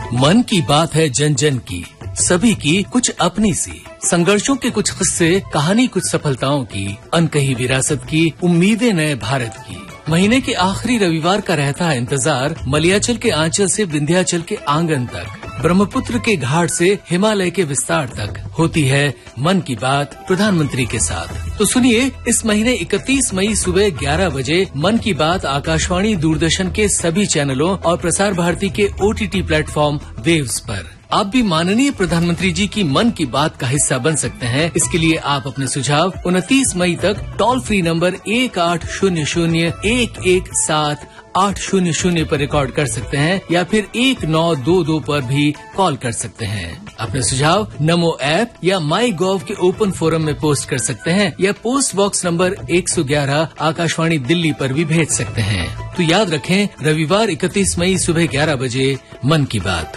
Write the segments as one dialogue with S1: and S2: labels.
S1: मन की बात है जन जन की, सभी की कुछ अपनी सी, संघर्षों के कुछ किस्से, कहानी कुछ सफलताओं की, अनकही विरासत की, उम्मीदें नए भारत की। महीने के आखिरी रविवार का रहता है इंतजार, मलयाचल के आंचल से विंध्याचल के आंगन तक, ब्रह्मपुत्र के घाट से हिमालय के विस्तार तक होती है मन की बात प्रधानमंत्री के साथ। तो सुनिए, इस महीने 31 मई सुबह 11 बजे मन की बात आकाशवाणी, दूरदर्शन के सभी चैनलों और प्रसार भारती के OTT प्लेटफॉर्म वेव्स पर। आप भी माननीय प्रधानमंत्री जी की मन की बात का हिस्सा बन सकते हैं। इसके लिए आप अपने सुझाव 29 मई तक टोल फ्री नंबर 1800-117-800 पर रिकॉर्ड कर सकते हैं या फिर 1922 पर भी कॉल कर सकते हैं। अपने सुझाव नमो ऐप या माई गॉव के ओपन फोरम में पोस्ट कर सकते हैं या post box number 111 Akashvani Delhi पर भी भेज सकते हैं। तो याद रखें, रविवार 31 मई सुबह 11 बजे मन की बात।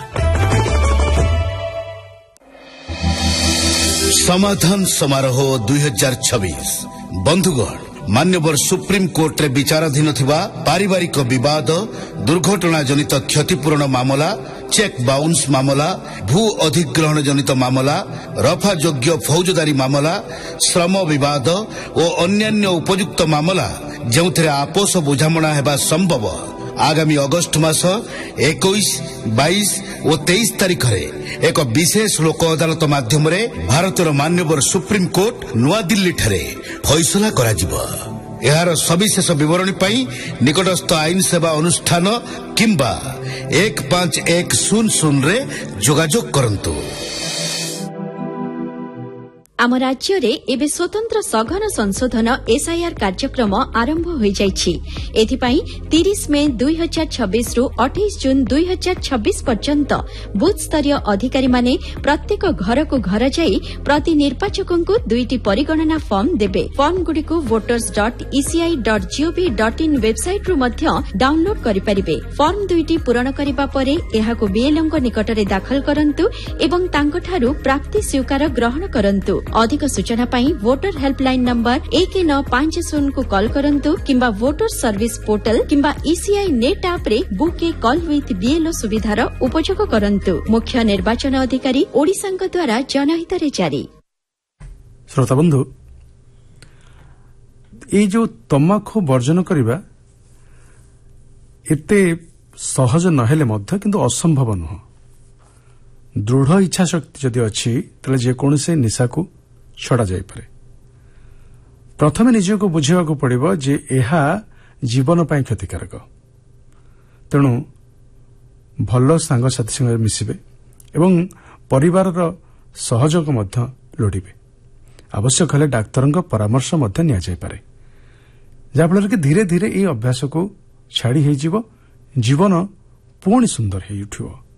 S2: समाधान समारोह 2026 बंधुगण, मान्यवर सुप्रीम कोर्ट रे विचाराधीन थिबा पारिवारिक विवाद, दुर्घटना जनित क्षतिपूरण मामला, चेक बाउंस मामला, भू अधिग्रहण जनित मामला, रफा योग्य फौजदारी मामला, श्रम विवाद और अन्यान्य उपयुक्त मामला जो आपोष बुझामणा हेबा संभव आगामी अगस्ट मास 21, 22 और 23 तारीख में एक विशेष लोक अदालत माध्यम भारतर मान्यवर सुप्रीम कोर्ट नुआ दिल्ली ठारे फैसला कराजिबो। यार सविशेष विवरणी पाई निकटस्थ आईन सेवा अनुष्ठान किंबा 1510 रे जोगाजोग करंतु।
S3: आम राज्य रे एबे स्वतंत्र सघन संशोधन SIR कार्यक्रम आरंभ हो जाइछि। एथिपाई 30 मे 2026 रु 28 जून 2026 पर्यंत बूथ स्तरीय अधिकारी माने प्रत्येक घर को घर जाई प्रति निर्वाचकों को 2टी परिगणना फॉर्म देबे। फॉर्म गुडी को voters.eci.gov.in वेबसाइट रु मध्य डाउनलोड करि परिबे। फॉर्म 2टी पूरण करिबा परे एहाको BLO को निकट रे दाखल करंतु एवं तांकठारु प्राप्ति स्वीकार ग्रहण करंतु। अधिक सूचना पाई वोटर हेल्पलाइन नंबर 1950 को कॉल करंतु किंबा वोटर सर्विस पोर्टल किंबा ECI नेट ऐप रे book A call with BLO सुविधार उपयोग करंतु। मुख्य निर्वाचन अधिकारी ओडिशांक द्वारा जनहित रे जारी।
S4: श्रोता बंधु, ये जो तंबाकू वर्जन करबा एते सहज नहेले मध्य किंतु असंभव नुह। दृढ़ इच्छा शक्ति जदि अच्छी तले जेकोसी निशा को छड़ा जाई पारे। प्रथमे निजको बुझेवा को पड़िबो जे एहा जीवन पाई क्षतिकारक। तेणु भल सांगसाथी संगे मिसिबे एवं परिवारर सहयोग मध्य लोडिबे। आवश्यक हेले डाक्तरक परामर्श मध्य निया जाई पारे, जाफल कि धीरे धीरे ये अभ्यास को छाड़ी जीवन पुणी सुंदर हो उठिबो।